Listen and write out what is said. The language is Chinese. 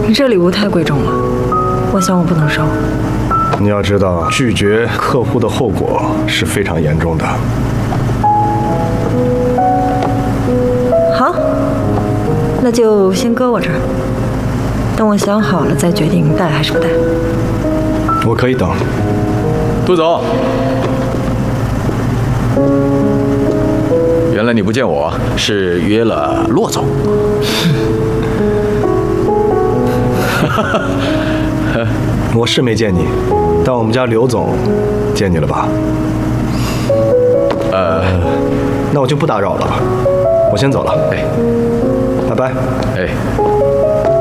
你这礼物太贵重了，我想我不能收。 你要知道，拒绝客户的后果是非常严重的。 好，那就先搁我这儿，等我想好了再决定带还是不带。 我可以等。 杜总，原来你不见我是约了骆总。 我是没见你，但我们家刘总见你了吧？那我就不打扰了，我先走了。 哎， 拜拜。 哎。